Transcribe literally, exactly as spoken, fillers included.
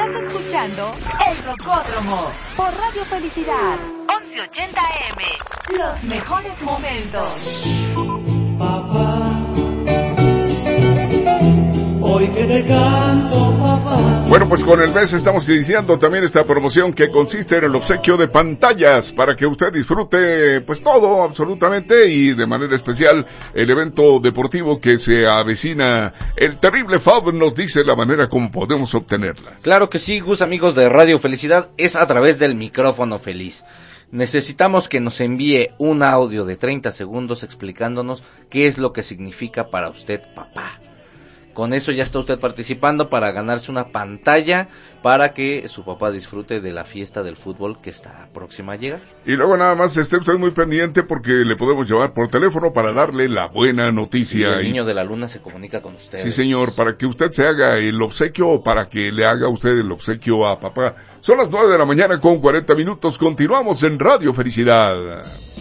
Estás escuchando El Rocódromo por Radio Felicidad, once ochenta A M. Los mejores momentos. Papá, hoy que te canto, papá. Bueno, pues con el mes estamos iniciando también esta promoción que consiste en el obsequio de pantallas para que usted disfrute pues todo absolutamente, y de manera especial el evento deportivo que se avecina. El terrible Fab nos dice la manera como podemos obtenerla. Claro que sí, Gus, amigos de Radio Felicidad, es a través del micrófono feliz. Necesitamos que nos envíe un audio de treinta segundos explicándonos qué es lo que significa para usted papá. Con eso ya está usted participando para ganarse una pantalla para que su papá disfrute de la fiesta del fútbol que está próxima a llegar. Y luego nada más esté usted muy pendiente porque le podemos llevar por teléfono para darle la buena noticia. Y el niño de la luna se comunica con usted. Sí, señor, para que usted se haga el obsequio o para que le haga usted el obsequio a papá. Son las nueve de la mañana con cuarenta minutos. Continuamos en Radio Felicidad.